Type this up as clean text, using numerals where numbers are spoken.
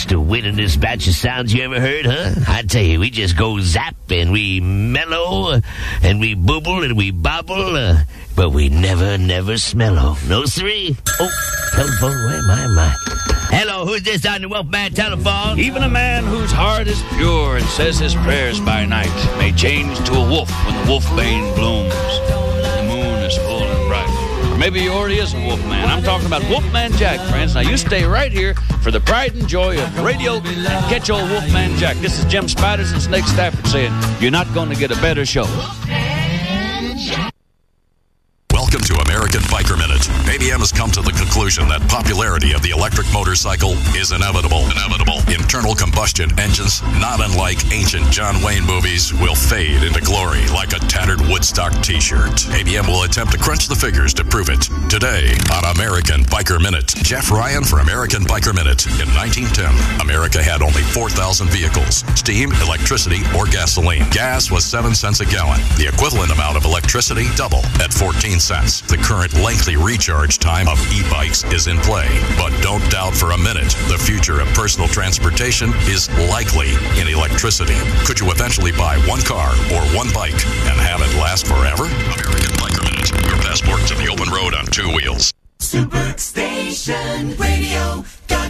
Just the winningest batch of sounds you ever heard, huh? I tell you, we just go zap and we mellow and we booble and we bobble, but we never smello. No, siree. Oh, telephone, where am I? Hello, who's this on the Wolfman telephone? Even a man whose heart is pure and says his prayers by night may change to a wolf when the wolfbane blooms. The moon is full and bright. Or maybe he already is a wolfman. I'm talking about Wolfman Jack, friends. Now you stay right here for the pride and joy of radio and catch old Wolfman Jack. This is Jim Spiders and Snake Stafford saying you're not going to get a better show. Welcome to American Biker Minute. ABM has come to the conclusion that popularity of the electric motorcycle is inevitable. Internal combustion engines, not unlike ancient John Wayne movies, will fade into glory like a tattered Woodstock t-shirt. ABM will attempt to crunch the figures to prove it. Today on American Biker Minute, Jeff Ryan for American Biker Minute. In 1910, America had only 4,000 vehicles, steam, electricity, or gasoline. Gas was 7 cents a gallon. The equivalent amount of electricity double at 14 cents. The current lengthy recharge time of e-bikes is in play. But don't doubt for a minute, the future of personal transportation is likely in electricity. Could you eventually buy one car or one bike and have it last forever? American Biker Minute, your passport to the open road on 2 wheels. Superstation Radio.